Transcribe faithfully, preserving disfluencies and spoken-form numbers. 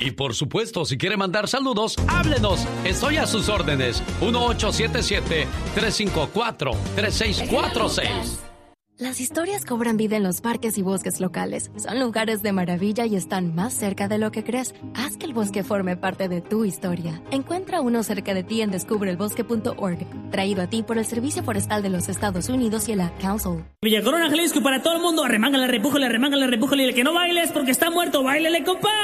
Y por supuesto, si quiere mandar saludos, háblenos. Estoy a sus órdenes. uno ocho siete siete, tres cinco cuatro, tres seis cuatro seis. Las historias cobran vida en los parques y bosques locales. Son lugares de maravilla y están más cerca de lo que crees. Haz que el bosque forme parte de tu historia. Encuentra uno cerca de ti en descubre el bosque punto org. Traído a ti por el Servicio Forestal de los Estados Unidos y el Ad Council. Villa Corona, Jalisco, para todo el mundo. Arremángale, repújale, arremángale, repújale. Y el que no bailes porque está muerto, báilele, compa.